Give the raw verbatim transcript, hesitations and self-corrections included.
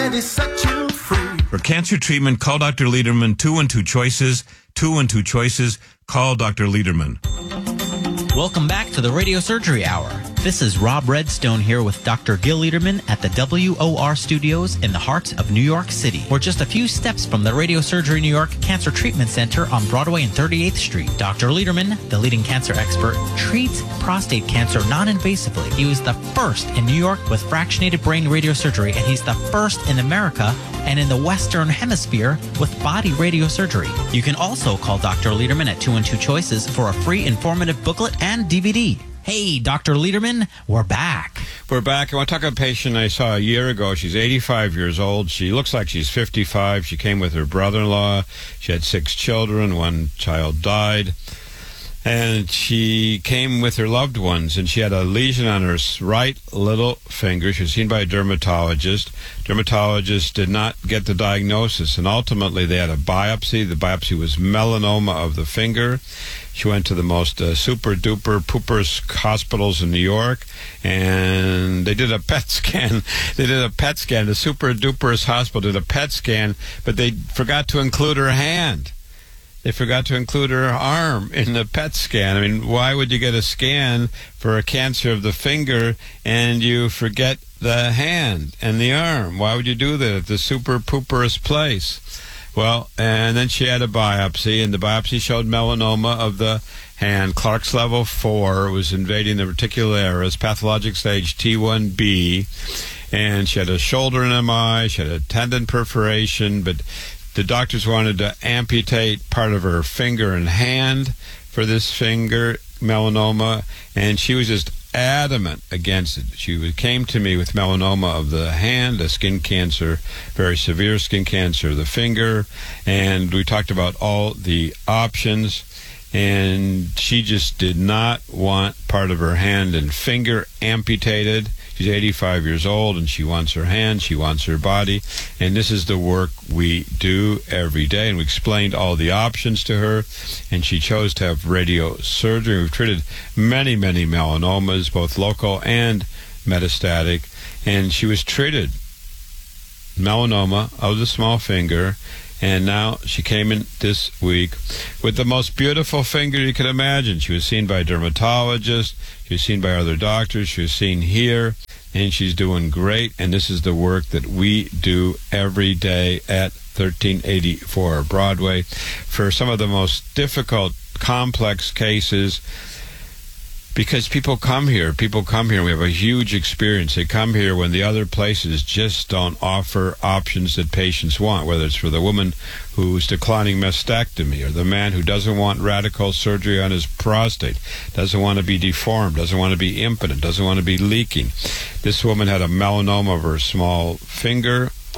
ready, set you free. For cancer treatment, call Doctor Lederman. Two and two choices. Two and two choices. Call Doctor Lederman. Welcome back to the Radio Surgery Hour. This is Rob Redstone here with Doctor Gil Lederman at the W O R Studios in the heart of New York City. We're just a few steps from the Radio Surgery New York Cancer Treatment Center on Broadway and thirty-eighth Street. Doctor Lederman, the leading cancer expert, treats prostate cancer non-invasively. He was the first in New York with fractionated brain radiosurgery, and he's the first in America and in the Western Hemisphere with body radiosurgery. You can also call Doctor Lederman at two and two choices for a free informative booklet and D V D. Hey, Doctor Lederman, we're back. We're back. I want to talk about a patient I saw a year ago. She's eighty-five years old. She looks like she's fifty-five. She came with her brother-in-law. She had six children. One child died. And she came with her loved ones, and she had a lesion on her right little finger. She was seen by a dermatologist. Dermatologist did not get the diagnosis, and ultimately they had a biopsy. The biopsy was melanoma of the finger. She went to the most uh, super-duper poopers hospitals in New York, and they did a P E T scan. They did a P E T scan. The super-duperest hospital did a P E T scan, but they forgot to include her hand. They forgot to include her arm in the P E T scan. I mean, why would you get a scan for a cancer of the finger and you forget the hand and the arm? Why would you do that at the super-pooperest place? Well, and then she had a biopsy, and the biopsy showed melanoma of the hand. Clark's level four. It was invading the reticularis, pathologic stage T one B, and she had a shoulder M I, she had a tendon perforation, but the doctors wanted to amputate part of her finger and hand for this finger melanoma, and she was just adamant against it. She came to me with melanoma of the hand, a skin cancer, very severe skin cancer of the finger, and we talked about all the options, and she just did not want part of her hand and finger amputated. She's eighty-five years old, and she wants her hand, she wants her body, and this is the work we do every day. And we explained all the options to her, and she chose to have radiosurgery. We've treated many, many melanomas, both local and metastatic, and she was treated melanoma of the small finger, and now she came in this week with the most beautiful finger you could imagine. She was seen by a dermatologist, she was seen by other doctors, she was seen here, and she's doing great. And this is the work that we do every day at thirteen eighty-four Broadway for some of the most difficult, complex cases. Because people come here, people come here, we have a huge experience. They come here when the other places just don't offer options that patients want, whether it's for the woman who's declining mastectomy, or the man who doesn't want radical surgery on his prostate, doesn't want to be deformed, doesn't want to be impotent, doesn't want to be leaking. This woman had a melanoma of her small finger,